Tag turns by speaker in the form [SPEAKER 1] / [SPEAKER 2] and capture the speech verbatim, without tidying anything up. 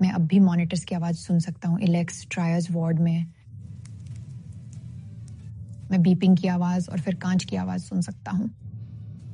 [SPEAKER 1] मैं अब भी मॉनिटर्स की आवाज़ सुन सकता हूँ इलेक्स ट्रायर्स वार्ड में। मैं बीपिंग की आवाज़ और फिर कांच की आवाज़ सुन सकता हूँ।